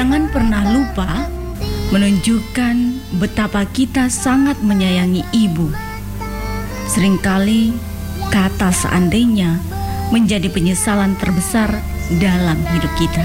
Jangan pernah lupa menunjukkan betapa kita sangat menyayangi ibu. Seringkali kata seandainya menjadi penyesalan terbesar dalam hidup kita.